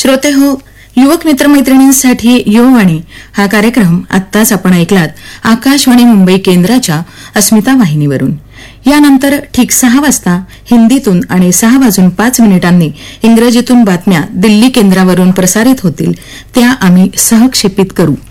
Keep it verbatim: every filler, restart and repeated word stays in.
श्रोते हो, युवक मित्रमैत्रिणींसाठी युववाणी हा कार्यक्रम आत्ताच आपण ऐकलात आकाशवाणी मुंबई केंद्राच्या अस्मिता वाहिनीवरून. यानंतर ठीक सहा वाजता हिंदीतून आणि सहा वाजून पाच मिनिटांनी इंग्रजीतून बातम्या दिल्ली केंद्रावरून प्रसारित होतील, त्या आम्ही सहक्षेपित करू.